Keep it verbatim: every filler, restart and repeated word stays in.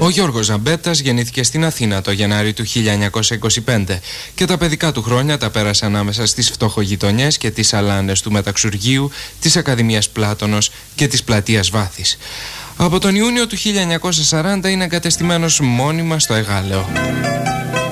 Ο Γιώργος Ζαμπέτας γεννήθηκε στην Αθήνα το Γενάρη του χίλια εννιακόσια είκοσι πέντε και τα παιδικά του χρόνια τα πέρασε ανάμεσα στις φτωχογειτονιές και τις αλάνες του Μεταξουργείου, της Ακαδημίας Πλάτωνος και της Πλατείας Βάθης. Από τον Ιούνιο του χίλια εννιακόσια σαράντα είναι εγκατεστημένος μόνιμα στο Εγάλεο.